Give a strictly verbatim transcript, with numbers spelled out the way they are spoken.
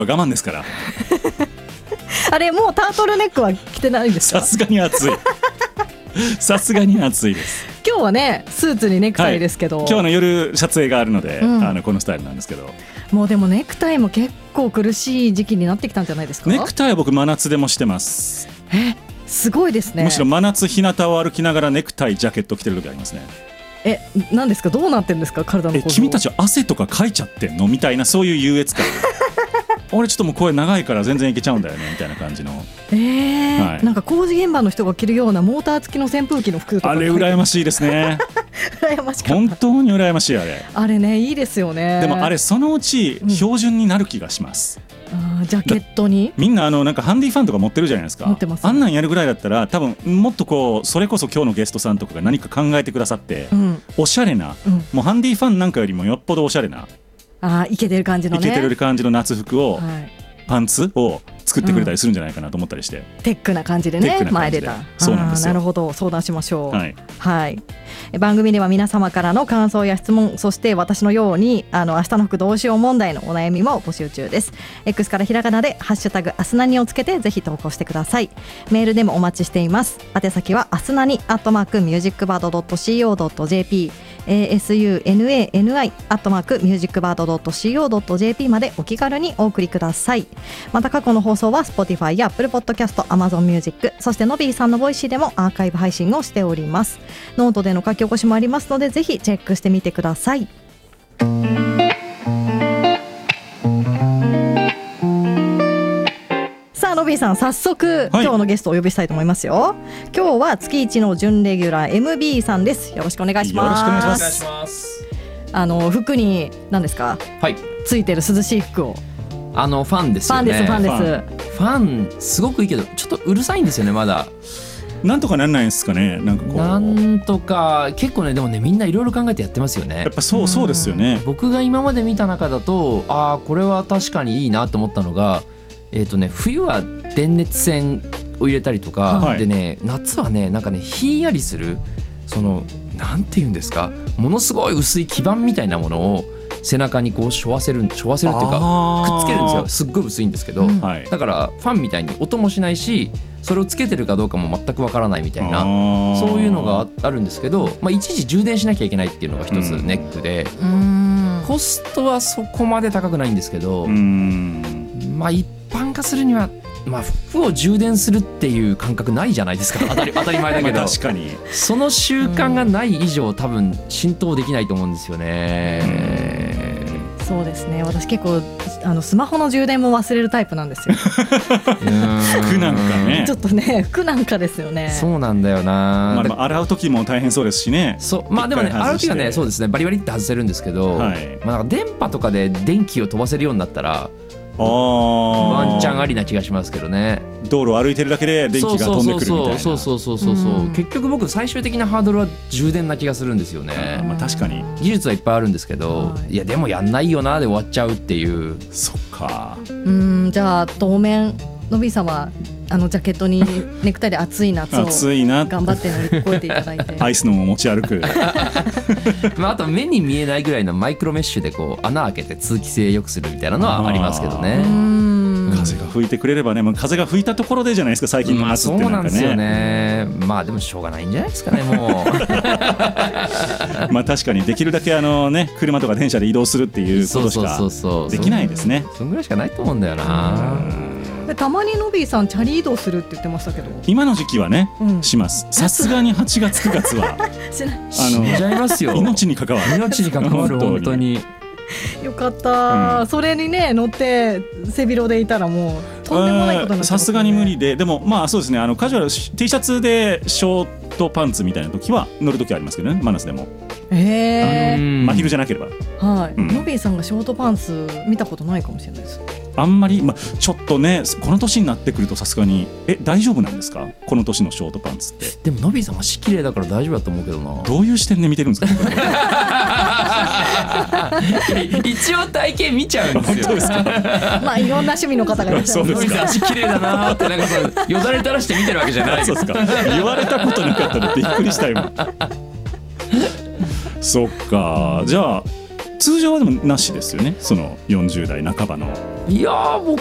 我慢ですからあれもうタートルネックは着てないんですか？ さすがに暑いさすがに暑いです。 今日はねスーツにネクタイですけど、 はい、今日の夜撮影があるので、うん、あのこのスタイルなんですけど、 もうでもネクタイも結構苦しい時期になってきたんじゃないですか？ ネクタイは僕真夏でもしてます。 えすごいですね。 むしろ真夏日向を歩きながらネクタイジャケット着てる時ありますね。 え何ですか？どうなってるんですか？体の構造。 え君たちは汗とかかいちゃってんのみたいな、そういう優越感俺ちょっともう声長いから全然いけちゃうんだよねみたいな感じの、 えーはい、なんか工事現場の人が着るようなモーター付きの扇風機の服とか、 あれ羨ましいですね羨ましかった。 本当に羨ましい。あれあれねいいですよね。 でもあれそのうち標準になる気がします、 うん、あジャケットにみんなあのなんかハンディファンとか持ってるじゃないですか。 持ってます、ね、 あんなんやるぐらいだったら多分もっとこうそれこそ今日のゲストさんとかが何か考えてくださって、うん、おしゃれな、うん、もうハンディファンなんかよりもよっぽどおしゃれな、 あイケてる感じのね、 イケてる感じの夏服を、 はい、 パンツを作ってくれたりするんじゃないかなと思ったりして、 うん、テックな感じでね前出た。 そうなんですよ。 なるほど、相談しましょう。 はい、 はい、番組では皆様からの感想や質問、そして私のようにあの明日の服どうしよう問題のお悩みも募集中です。 X からひらがなでハッシュタグアスナニをつけてぜひ投稿してください。メールでもお待ちしています。宛先はアスナニアットマークミュージックバードドットシーオードットジェーピー エーエスユーエヌエーエヌアイ アットマークミュージックバードドットシーオードットジェーピー までお気軽にお送りください。また過去の放送は Spotify や Apple Podcast、Amazon Music、 そしてのびーさんのボイシーでもアーカイブ配信をしております。ノートでの書き起こしもありますのでぜひチェックしてみてください。さあのびーさん早速、はい、今日のゲストをお呼びしたいと思いますよ。今日は月一の準レギュラー エムビー さんです。よろしくお願いします。 よろしくお願いします。 あの服に何ですか、 はい、 ついてる涼しい服を、 あのファンですよね。 ファンですファンです。 ファンすごくいいけどちょっとうるさいんですよね。まだなんとかなんないんですかね。なんかこうなんとか結構ね、でもねみんないろいろ考えてやってますよね。 やっぱそうそうですよね。 僕が今まで見た中だとああこれは確かにいいなと思ったのが、えーとね、冬は電熱線を入れたりとか、はい、でね夏はねなんかねひんやりするそのなんていうんですか、ものすごい薄い基板みたいなものを背中にこう背負わせる背負わせるっていうかくっつけるんですよ。すっごい薄いんですけど、うん、だからファンみたいに音もしないしそれをつけてるかどうかも全くわからないみたいな、そういうのがあるんですけど、まあ、一時充電しなきゃいけないっていうのが一つネックで、うん、コストはそこまで高くないんですけど、うん、まあ一般化するにはまあ、服を充電するっていう感覚ないじゃないですか。当たり、当たり前だけどまあ確かにその習慣がない以上多分浸透できないと思うんですよね。 そうですね。私結構あのスマホの充電も忘れるタイプなんですよ服なんかねちょっとね服なんかですよね。 そうなんだよな、 まあ、まあ洗う時も大変そうですしね。 そうまあでもね洗う時はねそうですねバリバリって外せるんですけど、はい、まあ、なんか電波とかで電気を飛ばせるようになったらあワンチャンありな気がしますけどね。 道路を歩いてるだけで電気が飛んでくるみたいな。 そうそうそうそうそうそう、うん、結局僕最終的なハードルは充電な気がするんですよね。 まあ、確かに技術はいっぱいあるんですけど、いやでもやんないよなで終わっちゃうっていう。 そっか。 うんじゃあ当面のびーさんはあのジャケットにネクタイで暑い夏を頑張って乗り越えていただいてアイスのも持ち歩くまあ、あと目に見えないぐらいのマイクロメッシュでこう穴開けて通気性良くするみたいなのはありますけどね。 風が吹いてくれればね、まあ、風が吹いたところでじゃないですか最近の夏ってなんかね、まあ、そうなんですよね。 まあでもしょうがないんじゃないですかねもうまあ確かにできるだけあの、ね、車とか電車で移動するっていうことしかできないですね。 そんぐらいしかないと思うんだよな。 でたまにのびーさんチャリ移動するって言ってましたけど今の時期はね、うん、します。さすがにはちがつくがつはしない死んじゃいますよ。 命に関わる命に関わる本当によかった、うん、それにね乗って背広でいたらもうとんでもないことになってますね。 さすがに無理で、でもまあそうですね、あのカジュアル T シャツでショートパンツみたいな時は乗る時はありますけどね、真夏でも。 えー、 真昼じゃなければ、 はい、うん、のびーさんがショートパンツ見たことないかもしれないです。 あんまり、まあ、ちょっとねこの年になってくるとさすがにえ大丈夫なんですかこの年のショートパンツって。 でものびーさんは綺麗だから大丈夫だと思うけどな。 どういう視点で見てるんですか一応体型見ちゃうんですよ。 本当ですかまあいろんな趣味の方がいらっしゃる。 そうですか。 足綺麗だなってなんかさよだれ垂らして見てるわけじゃない。 そうですか。言われたことなかったのでびっくりした今そっか、じゃあ通常はでもなしですよね、そのよんじゅう代半ばの。 いやー